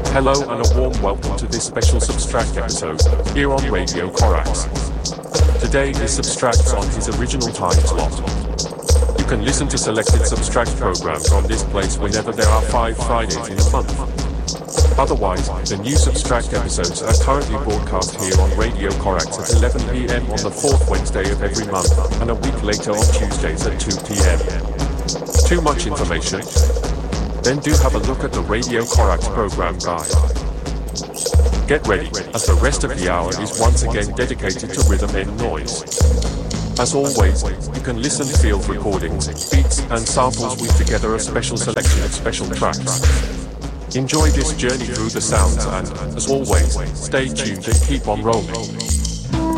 Hello and a warm welcome to this special Substract episode, here on Radio Corax. Today is Substract on his original time slot. You can listen to selected Substract programs on this place whenever there are 5 Fridays in a month. Otherwise, the new Substract episodes are currently broadcast here on Radio Corax at 11 PM on the 4th Wednesday of every month, and a week later on Tuesdays at 2 PM. Too much information? Then do have a look at the Radio Corax program guide. Get ready, as the rest of the hour is once again dedicated to rhythm and noise. As always, you can listen to field recordings, beats, and samples weave together a special selection of special tracks. Enjoy this journey through the sounds and, as always, stay tuned and keep on rolling.